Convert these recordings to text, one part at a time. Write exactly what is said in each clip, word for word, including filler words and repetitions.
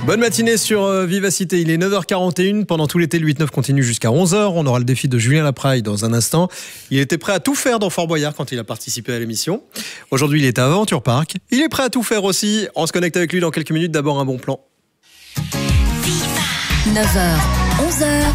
Bonne matinée sur Vivacité, il est neuf heures quarante et une, pendant tout l'été le huit neuf continue jusqu'à onze heures, on aura le défi de Julien Lapraille dans un instant. Il était prêt à tout faire dans Fort Boyard quand il a participé à l'émission. Aujourd'hui il est à Aventure Park, il est prêt à tout faire aussi, on se connecte avec lui dans quelques minutes, d'abord un bon plan. neuf heures, onze heures,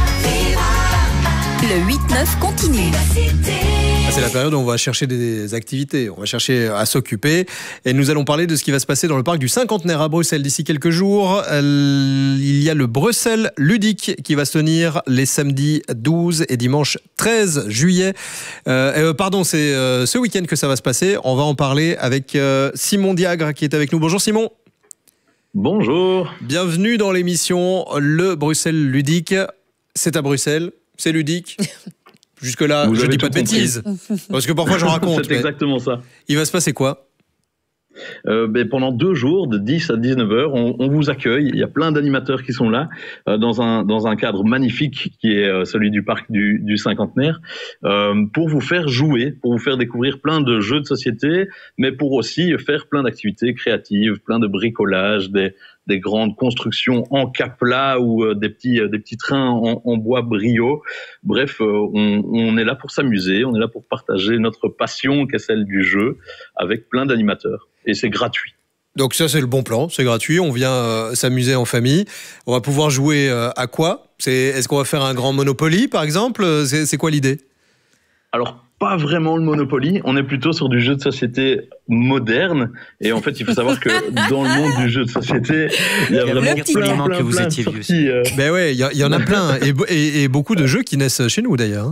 le huit neuf continue. C'est la période où on va chercher des activités, on va chercher à s'occuper et nous allons parler de ce qui va se passer dans le parc du Cinquantenaire à Bruxelles d'ici quelques jours. Il y a le Bruxelles Ludique qui va se tenir les samedis douze et dimanche treize juillet. Euh, pardon, c'est euh, ce week-end que ça va se passer. On va en parler avec euh, Simon Diagre qui est avec nous. Bonjour Simon. Bonjour. Bienvenue dans l'émission Le Bruxelles Ludique. C'est à Bruxelles, c'est ludique. Jusque-là, vous je ne dis pas de compris. Bêtises, parce que parfois j'en raconte. C'est exactement ça. Il va se passer quoi ? Euh, ben, pendant deux jours, de dix à dix-neuf heures, on, on vous accueille. Il y a plein d'animateurs qui sont là, euh, dans un dans un cadre magnifique qui est euh, celui du parc du, du Cinquantenaire, euh, pour vous faire jouer, pour vous faire découvrir plein de jeux de société, mais pour aussi faire plein d'activités créatives, plein de bricolage, des des grandes constructions en capla ou euh, des petits euh, des petits trains en, en bois brio. Bref, euh, on, on est là pour s'amuser, on est là pour partager notre passion qui est celle du jeu avec plein d'animateurs. Et c'est gratuit. Donc ça, c'est le bon plan, c'est gratuit, on vient euh, s'amuser en famille. On va pouvoir jouer euh, à quoi ? C'est, est-ce qu'on va faire un grand Monopoly, par exemple ? C'est, c'est quoi l'idée ? Alors, pas vraiment le Monopoly, on est plutôt sur du jeu de société moderne. Et en fait, il faut savoir que dans le monde du jeu de société, il y a vraiment plein, plein, que vous plein étiez de vieux sorties. Euh... Ben ouais, il y, y en a plein, et, et, et beaucoup de jeux qui naissent chez nous d'ailleurs.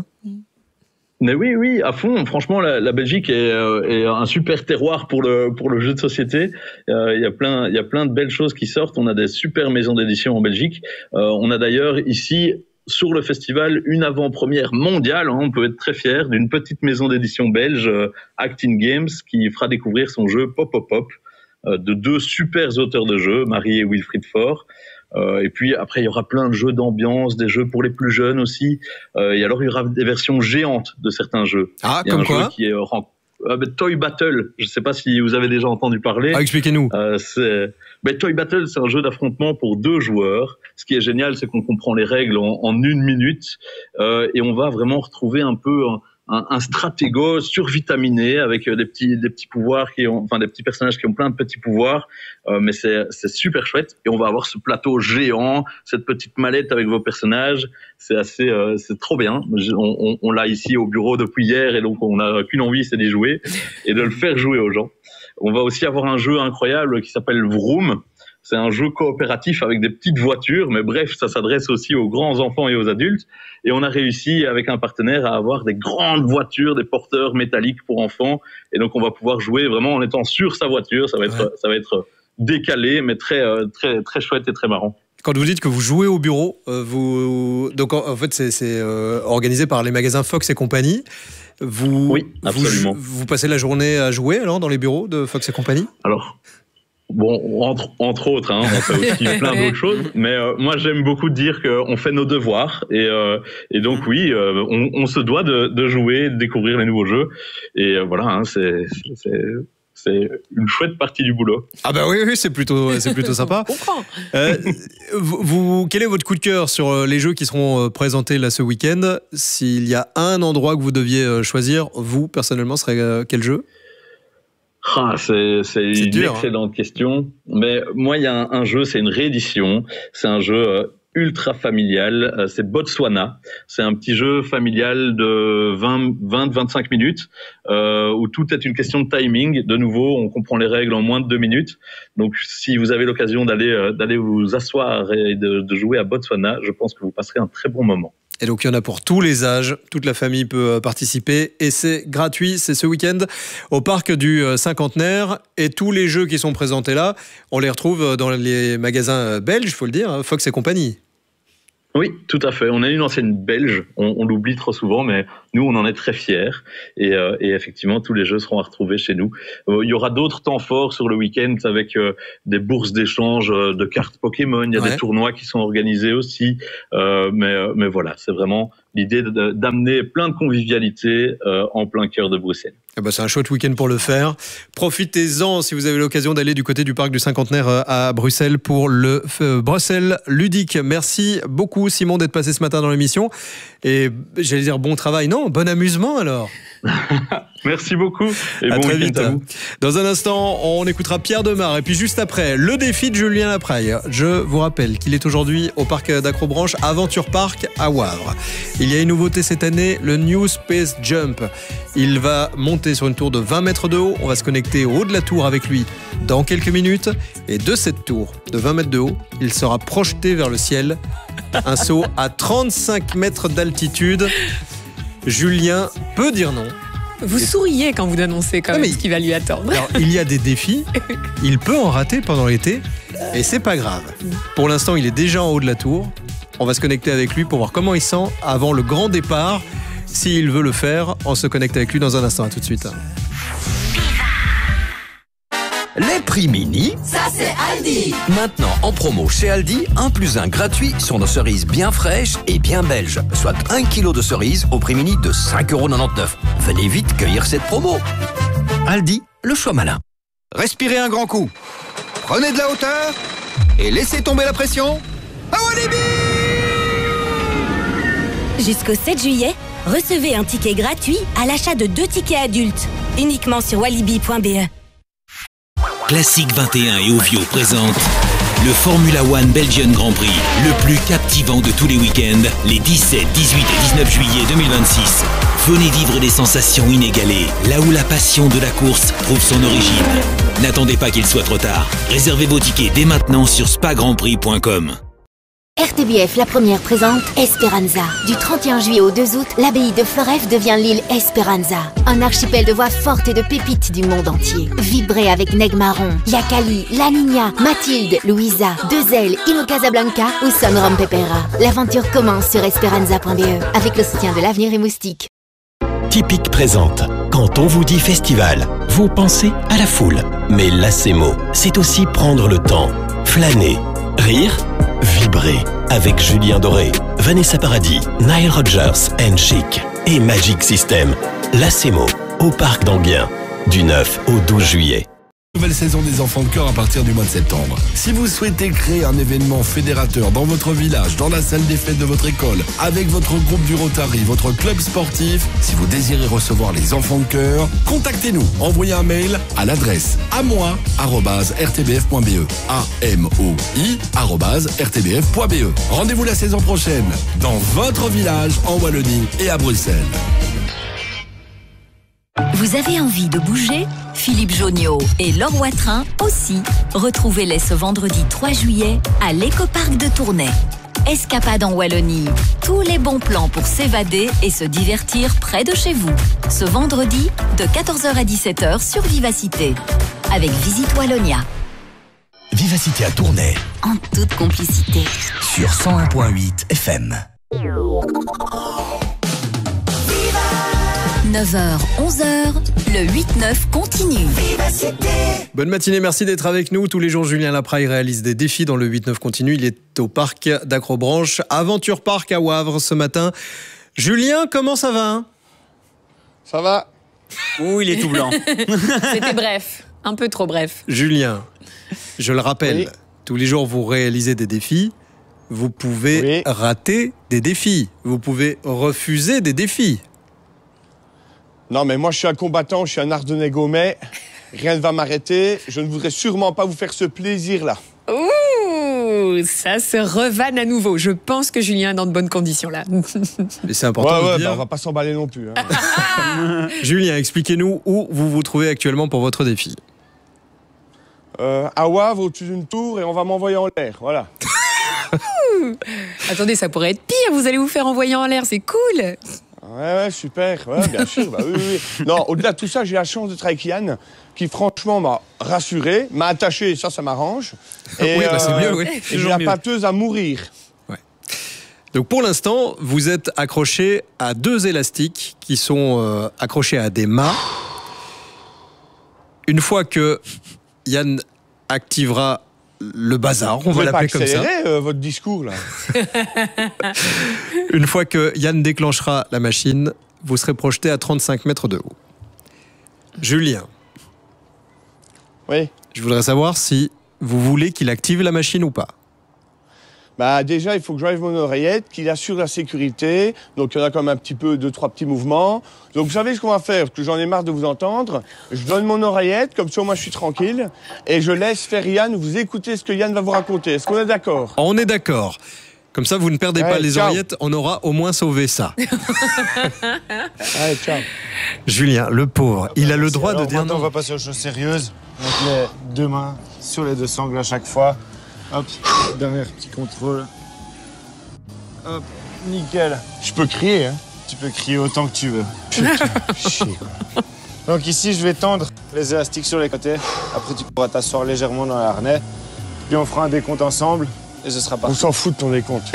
Mais oui, oui, à fond. Franchement, la, la Belgique est, euh, est un super terroir pour le pour le jeu de société. Euh, il y a plein, il y a plein de belles choses qui sortent. On a des super maisons d'édition en Belgique. Euh, on a d'ailleurs ici sur le festival une avant-première mondiale. Hein, on peut être très fier d'une petite maison d'édition belge, euh, Acting Games, qui fera découvrir son jeu Pop Pop Pop euh, de deux super auteurs de jeux, Marie et Wilfried Faure. Euh, et puis après il y aura plein de jeux d'ambiance, des jeux pour les plus jeunes aussi. Euh, et alors il y aura des versions géantes de certains jeux. Ah, il y a comme un quoi jeu qui est euh, Toy Battle. Je ne sais pas si vous avez déjà entendu parler. Ah, expliquez-nous. Euh, c'est... Ben, Toy Battle, c'est un jeu d'affrontement pour deux joueurs. Ce qui est génial, c'est qu'on comprend les règles en, en une minute euh, et on va vraiment retrouver un peu un, un, un stratégo survitaminé avec des petits des petits pouvoirs qui ont, enfin des petits personnages qui ont plein de petits pouvoirs. Euh, mais c'est c'est super chouette et on va avoir ce plateau géant, cette petite mallette avec vos personnages. C'est assez, euh, c'est trop bien. On, on, on l'a ici au bureau depuis hier et donc on n'a qu'une envie, c'est d'y jouer et de le faire jouer aux gens. On va aussi avoir un jeu incroyable qui s'appelle Vroom. C'est un jeu coopératif avec des petites voitures, mais bref, ça s'adresse aussi aux grands enfants et aux adultes. Et on a réussi, avec un partenaire, à avoir des grandes voitures, des porteurs métalliques pour enfants. Et donc, on va pouvoir jouer vraiment en étant sur sa voiture. Ça va être, ouais. ça va être décalé, mais très, très, très chouette et très marrant. Quand vous dites que vous jouez au bureau, vous donc en fait c'est, c'est euh, organisé par les magasins Fox et compagnie. Vous, oui, absolument. Vous, vous passez la journée à jouer alors dans les bureaux de Fox et compagnie ? Alors. Bon, entre, entre autres, hein, on fait aussi plein d'autres choses, mais euh, moi j'aime beaucoup dire qu'on fait nos devoirs et, euh, et donc oui, euh, on, on se doit de, de jouer, de découvrir les nouveaux jeux et euh, voilà, hein, c'est, c'est, c'est une chouette partie du boulot. Ah bah oui, oui c'est plutôt, c'est plutôt sympa. euh, vous, vous, quel est votre coup de cœur sur les jeux qui seront présentés là ce week-end ? S'il y a un endroit que vous deviez choisir, vous personnellement, serait quel jeu ? Ah, c'est, c'est, c'est une dur, excellente hein. question. Mais moi, il y a un, un jeu, c'est une réédition. C'est un jeu euh, ultra familial. Euh, c'est Botswana. C'est un petit jeu familial de vingt à vingt-cinq minutes euh, où tout est une question de timing. De nouveau, on comprend les règles en moins de deux minutes. Donc, si vous avez l'occasion d'aller, euh, d'aller vous asseoir et de, de jouer à Botswana, je pense que vous passerez un très bon moment. Et donc, il y en a pour tous les âges. Toute la famille peut participer. Et c'est gratuit. C'est ce week-end au parc du Cinquantenaire. Et tous les jeux qui sont présentés là, on les retrouve dans les magasins belges, il faut le dire, Fox et compagnie. Oui, tout à fait. On a une enseigne belge, on, on l'oublie trop souvent, mais nous, on en est très fiers. Et, euh, et effectivement, tous les jeux seront à retrouver chez nous. Euh, il y aura d'autres temps forts sur le week-end avec euh, des bourses d'échange de cartes Pokémon. Il y a ouais. des tournois qui sont organisés aussi. Euh, mais, euh, mais voilà, c'est vraiment l'idée de, d'amener plein de convivialité euh, en plein cœur de Bruxelles. Eh ben, c'est un chouette week-end pour le faire. Profitez-en si vous avez l'occasion d'aller du côté du parc du Cinquantenaire à Bruxelles pour le euh, Bruxelles ludique. Merci beaucoup Simon d'être passé ce matin dans l'émission. Et j'allais dire bon travail, non, bon amusement alors. Merci beaucoup et à bon très week-end vite. à vous. Dans un instant, on écoutera Pierre Demar et puis juste après, le défi de Julien Lapraille. Je vous rappelle qu'il est aujourd'hui au parc d'Acrobranche, Aventure Park à Wavre. Il y a une nouveauté cette année, le New Space Jump. Il va monter sur une tour de vingt mètres de haut. On va se connecter au haut de la tour avec lui dans quelques minutes. Et de cette tour de vingt mètres de haut, il sera projeté vers le ciel. Un saut à trente-cinq mètres d'altitude. Julien peut dire non. Vous souriez quand vous annoncez quand Non, même mais- ce qui va lui attendre. Alors, il y a des défis. Il peut en rater pendant l'été. Et c'est pas grave. Pour l'instant, il est déjà en haut de la tour. On va se connecter avec lui pour voir comment il sent avant le grand départ. S'il veut le faire, on se connecte avec lui dans un instant. À tout de suite. Les prix mini, Ça, c'est Aldi. maintenant en promo chez Aldi, un plus un gratuit sur nos cerises bien fraîches et bien belges. Soit un kilo de cerises au prix mini de cinq euros quatre-vingt-dix-neuf. Venez vite cueillir cette promo. Aldi, le choix malin. Respirez un grand coup. Prenez de la hauteur et laissez tomber la pression. À Walibi! Jusqu'au sept juillet, recevez un ticket gratuit à l'achat de deux tickets adultes, uniquement sur walibi point b e. Classique vingt et un et Ovio présente le Formula One Belgian Grand Prix, le plus captivant de tous les week-ends, les dix-sept, dix-huit et dix-neuf juillet deux mille vingt-six. Venez vivre des sensations inégalées, là où la passion de la course trouve son origine. N'attendez pas qu'il soit trop tard. Réservez vos tickets dès maintenant sur spa grand prix point com. R T B F La Première présente Esperanza. Du trente et un juillet au deux août, l'abbaye de Floreffe devient l'île Esperanza. Un archipel de voix fortes et de pépites du monde entier. Vibrez avec Neg Marron, Yakali, La Niña, Mathilde, Louisa, Deux Ailes, Ilo Casablanca ou Son Rompepera. L'aventure commence sur esperanza point b e avec le soutien de l'Avenir et Moustique. Typique présente. Quand on vous dit festival, vous pensez à la foule. Mais l'Acemo, c'est aussi prendre le temps, flâner, rire, vibrer. Avec Julien Doré, Vanessa Paradis, Nile Rodgers and Chic et Magic System. L'Acemo, au parc d'Anguien, du neuf au douze juillet. Nouvelle saison des enfants de cœur à partir du mois de septembre. Si vous souhaitez créer un événement fédérateur dans votre village, dans la salle des fêtes de votre école, avec votre groupe du Rotary, votre club sportif, si vous désirez recevoir les enfants de cœur, contactez-nous. Envoyez un mail à l'adresse à moi arobase r t b f point b e. A M O I arobase r t b f point b e. Rendez-vous la saison prochaine dans votre village en Wallonie et à Bruxelles. Vous avez envie de bouger? Philippe Jonniot et Laure Watrin aussi. Retrouvez-les ce vendredi trois juillet à l'écoparc de Tournai. Escapade en Wallonie. Tous les bons plans pour s'évader et se divertir près de chez vous. Ce vendredi de quatorze heures à dix-sept heures sur Vivacité. Avec Visite Wallonia. Vivacité à Tournai, En toute complicité. sur cent un point huit F M. neuf heures, onze heures, le huit neuf continue. Bonne matinée, merci d'être avec nous. Tous les jours, Julien Lapraille réalise des défis dans le huit neuf continu. Il est au parc d'Acrobranche, Aventure Park à Wavre ce matin. Julien, comment ça va? Ça va? Ouh, il est tout blanc. C'était bref, un peu trop bref. Julien, je le rappelle, Oui. tous les jours, vous réalisez des défis. Vous pouvez Oui. rater des défis. Vous pouvez refuser des défis. Non, mais moi, je suis un combattant, je suis un ardennais gaumet. Rien ne va m'arrêter. Je ne voudrais sûrement pas vous faire ce plaisir-là. Ouh, ça se revanne à nouveau. Je pense que Julien est dans de bonnes conditions là. Et c'est important Ouais, de ouais, dire. bah, on va pas s'emballer non plus. Hein. Julien, expliquez-nous où vous vous trouvez actuellement pour votre défi. Euh, à Wavre, au-dessus d'une tour, et on va m'envoyer en l'air. Voilà. Attendez, ça pourrait être pire. Vous allez vous faire envoyer en l'air, c'est cool. Ouais, ouais, super. Ouais, bien sûr. Bah, oui, oui, oui. Non, au-delà de tout ça, j'ai la chance d'être avec Yann, qui franchement m'a rassuré, m'a attaché, ça, ça m'arrange. Et, Oui, bah, c'est mieux, oui. et j'ai Toujours la mieux. pâteuse à mourir. Donc pour l'instant, vous êtes accroché à deux élastiques qui sont euh, accrochés à des mâts. Une fois que Yann activera le bazar, on Vous va pouvez pas l'appeler comme ça. accélérer euh, votre discours, là. Une fois que Yann déclenchera la machine, vous serez projeté à trente-cinq mètres de haut. Julien. Oui. Je voudrais savoir si vous voulez qu'il active la machine ou pas. Bah déjà, il faut que j'enlève mon oreillette, qu'il assure la sécurité. Donc il y en a comme un petit peu, deux, trois petits mouvements. Donc vous savez ce qu'on va faire, parce que j'en ai marre de vous entendre. Je donne mon oreillette, comme ça moi je suis tranquille. Et je laisse faire Yann, vous écoutez ce que Yann va vous raconter. Est-ce qu'on est d'accord? On est d'accord. Comme ça, vous ne perdez ouais, pas les ciao. oreillettes, on aura au moins sauvé ça. Allez, ciao. Julien, le pauvre, il a le droit Alors, de dire maintenant, non. on va passer aux choses sérieuses. Donc les deux mains sur les deux sangles à chaque fois. Hop, dernier petit contrôle. Hop, nickel. Je peux crier, hein? Tu peux crier autant que tu veux. Chier, quoi. Donc ici, je vais tendre les élastiques sur les côtés. Après, tu pourras t'asseoir légèrement dans le harnais. Puis on fera un décompte ensemble et ce sera parti. On s'en fout de ton décompte.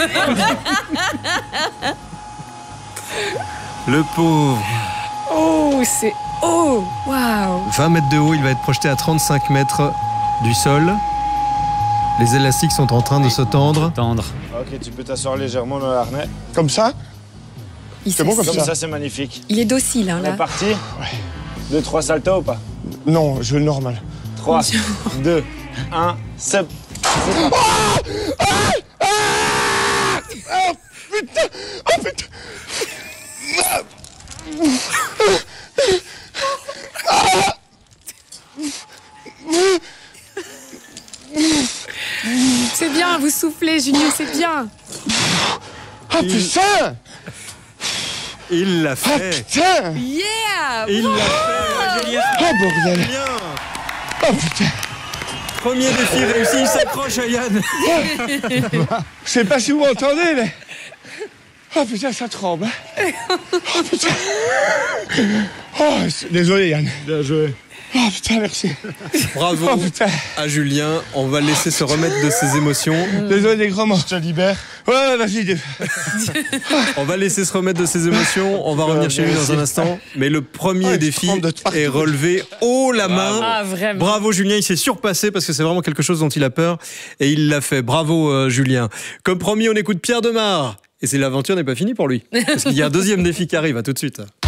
Le pauvre. Oh, c'est haut. Waouh. vingt mètres de haut, il va être projeté à trente-cinq mètres du sol. Les élastiques sont en train de se tendre. Tendre. Ok, tu peux t'asseoir légèrement dans le harnais. Comme ça? C'est bon comme Comme ça, ça c'est magnifique. Il est docile, hein, On là. est parti. Ouais. Deux, trois saltos ou pas? Non, je veux le normal. trois, deux, un, c'est... Ah ah ah oh putain! Oh putain! C'est bien, vous soufflez, Julien, c'est bien. Ah putain! Il l'a fait. Ah putain! Yeah! Il l'a fait. Julien. Oh bordel! Julien. Oh putain! Premier défi réussi, il s'accroche à Yann. Je sais pas si vous m'entendez, mais... Oh putain, ça tremble. Oh putain. Oh, désolé Yann. Bien joué. Oh putain, merci. Bravo Oh putain. à Julien. On va le laisser se remettre de ses émotions. Désolé des grands mots. Je te libère. Ouais, ouais, vas-y. On va laisser se remettre de ses émotions. On va revenir chez lui dans un instant. Mais le premier Ah, défi tremble de partout. est relevé haut la main. Ah, vraiment. Bravo Julien, il s'est surpassé parce que c'est vraiment quelque chose dont il a peur. Et il l'a fait. Bravo euh, Julien. Comme promis, on écoute Pierre Demar. Et c'est l'aventure n'est pas finie pour lui. Parce qu'il y a un deuxième défi qui arrive. À tout de suite.